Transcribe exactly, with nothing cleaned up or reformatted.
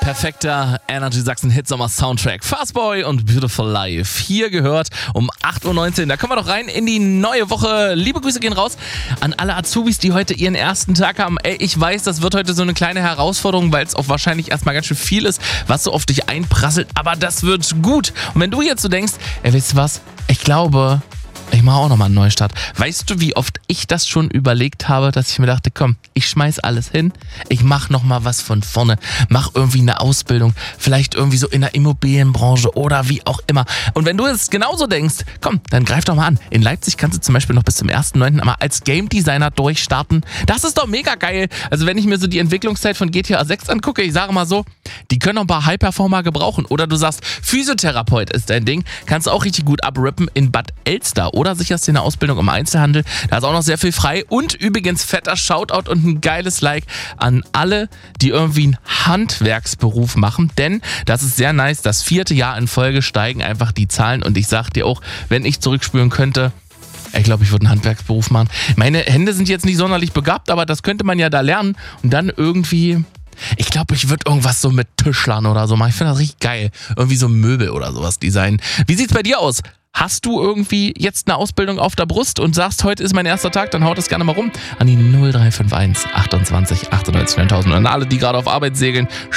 Perfekter Energy Sachsen Hitsommer Soundtrack. Fastboy und Beautiful Life. Hier gehört um acht Uhr neunzehn. Da kommen wir doch rein in die neue Woche. Liebe Grüße gehen raus an alle Azubis, die heute ihren ersten Tag haben. Ey, ich weiß, das wird heute so eine kleine Herausforderung, weil es auch wahrscheinlich erstmal ganz schön viel ist, was so auf dich einprasselt. Aber das wird gut. Und wenn du jetzt so denkst, ey, weißt du was? Ich glaube, ich mache auch nochmal einen Neustart. Weißt du, wie oft ich das schon überlegt habe, dass ich mir dachte, komm, ich schmeiß alles hin, ich mache nochmal was von vorne, mach irgendwie eine Ausbildung, vielleicht irgendwie so in der Immobilienbranche oder wie auch immer. Und wenn du es genauso denkst, komm, dann greif doch mal an. In Leipzig kannst du zum Beispiel noch bis zum ersten neunten mal als Game Designer durchstarten. Das ist doch mega geil. Also wenn ich mir so die Entwicklungszeit von G T A sechs angucke, ich sage mal so, die können noch ein paar High-Performer gebrauchen. Oder du sagst, Physiotherapeut ist dein Ding, kannst du auch richtig gut abrippen in Bad Elster. Oder sicherst dir eine Ausbildung im Einzelhandel. Da ist auch noch sehr viel frei. Und übrigens fetter Shoutout und ein geiles Like an alle, die irgendwie einen Handwerksberuf machen. Denn das ist sehr nice. Das vierte Jahr in Folge steigen einfach die Zahlen. Und ich sag dir auch, wenn ich zurückspülen könnte, ich glaube, ich würde einen Handwerksberuf machen. Meine Hände sind jetzt nicht sonderlich begabt, aber das könnte man ja da lernen. Und dann irgendwie... Ich glaube, ich würde irgendwas so mit Tischlern oder so machen. Ich finde das richtig geil. Irgendwie so Möbel oder sowas designen. Wie sieht's bei dir aus? Hast du irgendwie jetzt eine Ausbildung auf der Brust und sagst, heute ist mein erster Tag, dann haut das gerne mal rum an die null drei fünf eins achtundzwanzig achtundneunzig neuntausend. Und an alle, die gerade auf Arbeit segeln,